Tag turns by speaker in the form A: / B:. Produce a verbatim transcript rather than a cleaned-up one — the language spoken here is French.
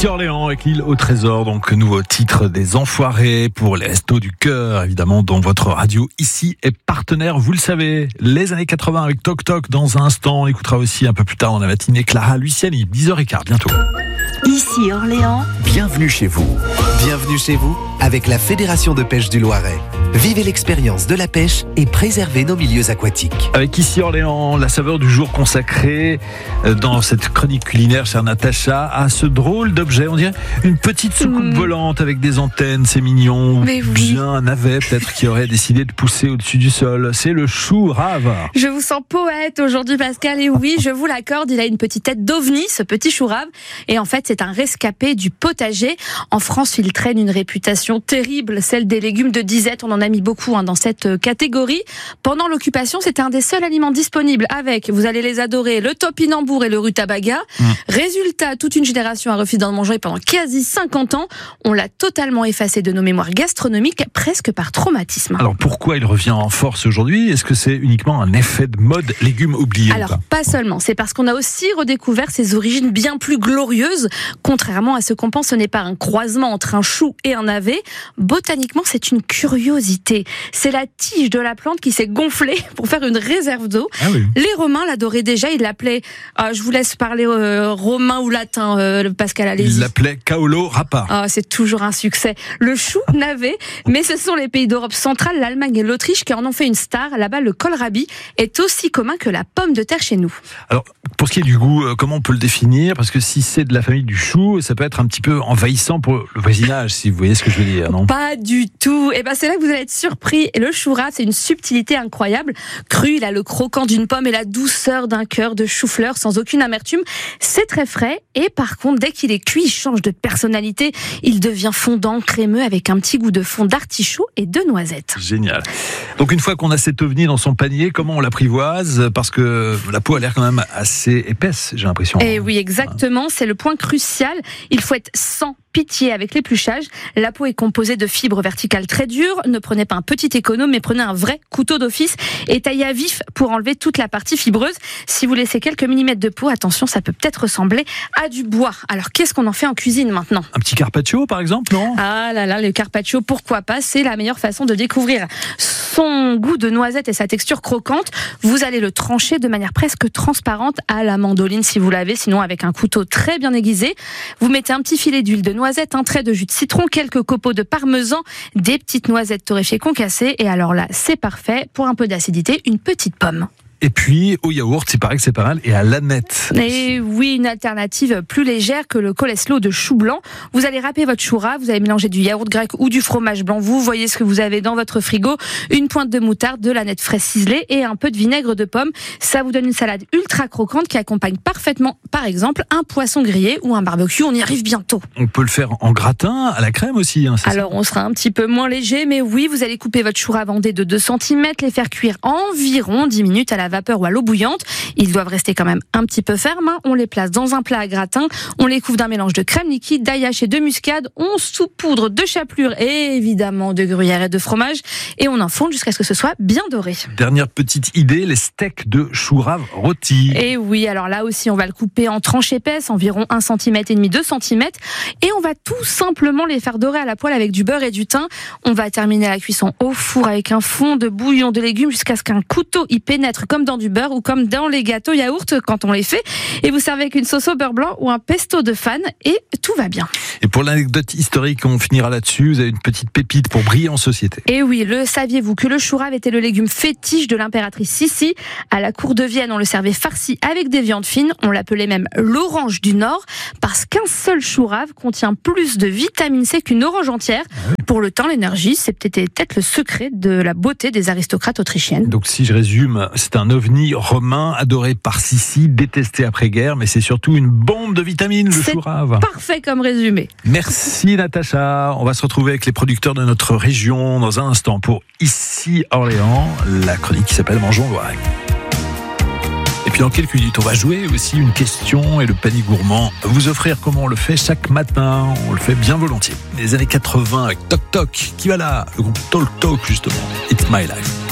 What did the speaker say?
A: Ici Orléans avec l'île au trésor, donc nouveau titre des Enfoirés pour les Restos du Cœur, évidemment, dont votre radio ici est partenaire, vous le savez. Les années quatre-vingts avec Toc Toc dans un instant. On écoutera aussi un peu plus tard dans la matinée Clara Luciani, dix heures quinze bientôt.
B: Ici Orléans.
C: Bienvenue chez vous. Bienvenue chez vous avec la Fédération de pêche du Loiret. Vivez l'expérience de la pêche et préservez nos milieux aquatiques.
A: Avec Ici Orléans, la saveur du jour consacrée dans cette chronique culinaire, chère Natacha, à ce drôle d'objet. On dirait une petite soucoupe mmh. volante avec des antennes, c'est mignon.
D: Mais
A: ou
D: oui.
A: bien un navet peut-être qui aurait décidé de pousser au-dessus du sol. C'est le chou rave.
D: Je vous sens poète aujourd'hui, Pascal. Et oui, je vous l'accorde, il a une petite tête d'ovni, ce petit chou rave. Et en fait, c'est un rescapé du potager. En France, il traîne une réputation terrible, celle des légumes de disette. On en a mis beaucoup hein, dans cette catégorie. Pendant l'occupation, c'était un des seuls aliments disponibles avec, vous allez les adorer, le topinambour et le rutabaga. Mmh. Résultat, toute une génération a refusé d'en manger pendant quasi cinquante ans. On l'a totalement effacé de nos mémoires gastronomiques, presque par traumatisme.
A: Alors pourquoi il revient en force aujourd'hui ? Est-ce que c'est uniquement un effet de mode légumes oubliés ?
D: Alors pas, pas seulement, c'est parce qu'on a aussi redécouvert ses origines bien plus glorieuses. Contrairement à ce qu'on pense, ce n'est pas un croisement entre un chou et un navet. Botaniquement, c'est une curiosité. C'est la tige de la plante qui s'est gonflée pour faire une réserve d'eau.
A: Ah oui.
D: Les Romains l'adoraient déjà, ils l'appelaient, euh, je vous laisse parler euh, romain ou latin, euh, Pascal, allez-y.
A: Ils l'appelaient Kaolo Rapa.
D: Oh, c'est toujours un succès. Le chou navet, mais ce sont les pays d'Europe centrale, l'Allemagne et l'Autriche qui en ont fait une star. Là-bas, le kohlrabi est aussi commun que la pomme de terre chez nous.
A: Alors, pour ce qui est du goût, comment on peut le définir ? Parce que si c'est de la famille du chou, ça peut être un petit peu envahissant pour le voisinage, si vous voyez ce que je veux dire, non ?
D: Pas du tout. Et ben c'est là que vous allez être surpris. Et le chou rave, c'est une subtilité incroyable. Cru, il a le croquant d'une pomme et la douceur d'un cœur de chou-fleur sans aucune amertume. C'est très frais. Et par contre, dès qu'il est cuit, il change de personnalité. Il devient fondant, crémeux, avec un petit goût de fond d'artichaut et de noisettes.
A: Génial. Donc une fois qu'on a cet ovni dans son panier, comment on l'apprivoise ? Parce que la peau a l'air quand même assez épaisse, j'ai l'impression.
D: Et oui, exactement. C'est le point crucial. Il faut être sans pitié avec l'épluchage. La peau est composée de fibres verticales très dures. Ne prenez pas un petit économe, mais prenez un vrai couteau d'office et taillez à vif pour enlever toute la partie fibreuse. Si vous laissez quelques millimètres de peau, attention, ça peut peut-être ressembler à du bois. Alors, qu'est-ce qu'on en fait en cuisine maintenant ?
A: Un petit carpaccio, par exemple, non ?
D: Ah là là, le carpaccio, pourquoi pas ? C'est la meilleure façon de découvrir son goût de noisette et sa texture croquante. Vous allez le trancher de manière presque transparente à la mandoline si vous l'avez, sinon avec un couteau très bien aiguisé. Vous mettez un petit filet d'huile de noisette, un trait de jus de citron, quelques copeaux de parmesan, des petites noisettes torréfiées concassées. Et alors là, c'est parfait. Pour un peu d'acidité, une petite pomme.
A: Et puis, au yaourt, il paraît que c'est pas mal, et à l'aneth.
D: Et oui, une alternative plus légère que le coleslaw de chou blanc. Vous allez râper votre chou rave, vous allez mélanger du yaourt grec ou du fromage blanc. Vous voyez ce que vous avez dans votre frigo. Une pointe de moutarde, de l'aneth fraîche ciselée et un peu de vinaigre de pomme. Ça vous donne une salade ultra croquante qui accompagne parfaitement, par exemple, un poisson grillé ou un barbecue. On y arrive bientôt.
A: On peut le faire en gratin, à la crème aussi. Hein, c'est
D: Alors,
A: ça.
D: On sera un petit peu moins léger, mais oui, vous allez couper votre chou rave en dés de deux centimètres, les faire cuire environ dix minutes à la vapeur ou à l'eau bouillante. Ils doivent rester quand même un petit peu fermes. Hein. On les place dans un plat à gratin. On les couvre d'un mélange de crème liquide, d'ail haché et de muscade. On saupoudre de chapelure et évidemment de gruyère et de fromage. Et on enfonce jusqu'à ce que ce soit bien doré.
A: Dernière petite idée, les steaks de chou rave rôtis.
D: Et oui, alors là aussi, on va le couper en tranches épaisses, environ un centimètre et demi, deux centimètres. Et on va tout simplement les faire dorer à la poêle avec du beurre et du thym. On va terminer la cuisson au four avec un fond de bouillon de légumes jusqu'à ce qu'un couteau y pénètre comme dans du beurre ou comme dans les gâteaux yaourt quand on les fait. Et vous servez avec une sauce au beurre blanc ou un pesto de fan et tout va bien.
A: Et pour l'anecdote historique, on finira là-dessus. Vous avez une petite pépite pour briller en société.
D: Et oui, le saviez-vous que le chou rave était le légume fétiche de l'impératrice Sissi ? À la cour de Vienne, on le servait farci avec des viandes fines. On l'appelait même l'orange du Nord parce qu'un seul chou rave contient plus de vitamine C qu'une orange entière. Ah oui. Pour le temps, l'énergie, c'est peut-être le secret de la beauté des aristocrates autrichiennes.
A: Donc si je résume, c'est un ovni romain adoré par Sissi, détesté après-guerre, mais c'est surtout une bombe de vitamines, le chou rave.
D: Parfait comme résumé.
A: Merci Natacha. On va se retrouver avec les producteurs de notre région dans un instant pour Ici Orléans, la chronique qui s'appelle Mangeons Loiret. Et puis dans quelques minutes, on va jouer aussi une question et le panier gourmand. Vous offrir comment on le fait chaque matin. On le fait bien volontiers. Les années quatre-vingts avec Toc Toc. Qui va là ? Le groupe Talk Talk justement. It's My Life.